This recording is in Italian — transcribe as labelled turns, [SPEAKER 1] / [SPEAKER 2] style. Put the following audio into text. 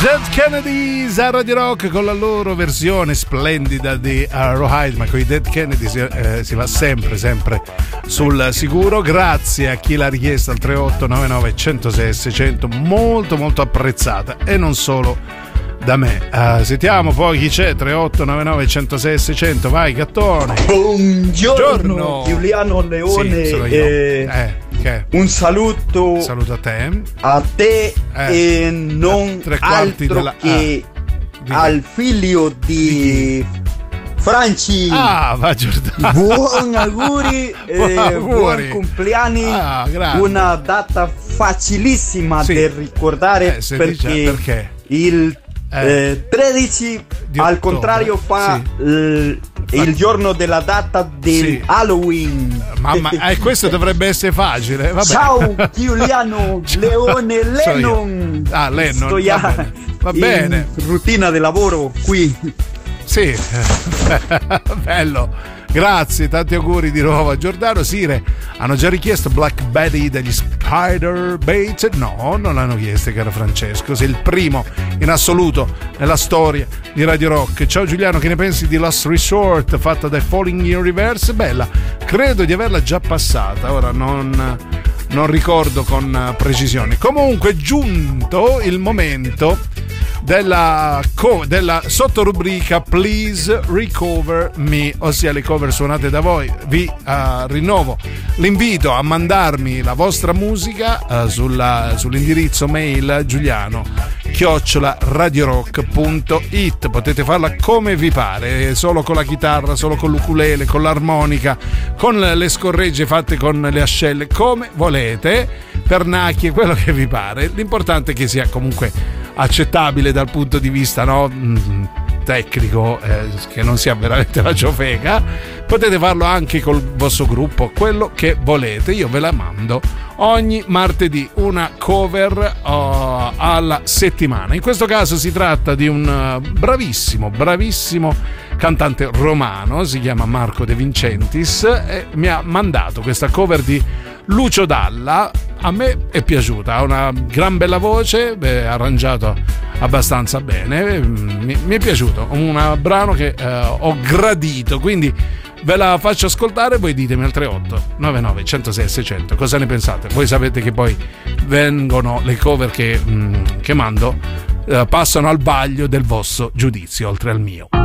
[SPEAKER 1] Dead Kennedys a Radio Rock con la loro versione splendida di Rawhide, ma con i Dead Kennedys si va sempre sul sicuro. Grazie a chi l'ha richiesta al 3899 106 600, molto molto apprezzata, e non solo da me. Sentiamo poi chi c'è. 3899 106 600, vai Gattone.
[SPEAKER 2] Buongiorno Giuliano Leone.
[SPEAKER 1] Sì, sono io.
[SPEAKER 2] Un saluto
[SPEAKER 1] a te,
[SPEAKER 2] e non altro che al figlio di Franci.
[SPEAKER 1] Va Giordano.
[SPEAKER 2] Buon auguri, buon compleanno. Una data facilissima da ricordare, perché il 13 al contrario fa il giorno della data del Halloween.
[SPEAKER 1] Mamma, questo dovrebbe essere facile. Vabbè.
[SPEAKER 2] Ciao Giuliano Leone Lennon.
[SPEAKER 1] Lennon. Va bene.
[SPEAKER 2] Routine di lavoro qui.
[SPEAKER 1] Sì. Bello. Grazie, tanti auguri di nuovo a Giordano. Sire, hanno già richiesto Black Betty degli Spider Bait? No, non l'hanno chiesto, caro Francesco. Sei il primo in assoluto nella storia di Radio Rock. Ciao Giuliano, che ne pensi di Last Resort fatta dai Falling in Reverse? Bella, credo di averla già passata, ora non ricordo con precisione. Comunque è giunto il momento della sottorubrica Please Recover Me, ossia le cover suonate da voi. Vi rinnovo l'invito a mandarmi la vostra musica sull'indirizzo mail giuliano@radiorock.it. Potete farla come vi pare, solo con la chitarra, solo con l'ukulele, con l'armonica, con le scorregge fatte con le ascelle, come volete, pernacchie, quello che vi pare. L'importante è che sia comunque accettabile dal punto di vista tecnico, che non sia veramente la ciofeca. Potete farlo anche col vostro gruppo, quello che volete. Io ve la mando ogni martedì, una cover alla settimana. In questo caso si tratta di un bravissimo cantante romano, si chiama Marco De Vincentis, e mi ha mandato questa cover di Lucio Dalla. A me è piaciuta, ha una gran bella voce, arrangiato abbastanza bene, mi è piaciuto, un brano che ho gradito, quindi ve la faccio ascoltare. Voi ditemi al 3899 106 600 cosa ne pensate. Voi sapete che poi vengono le cover che mando, passano al vaglio del vostro giudizio oltre al mio.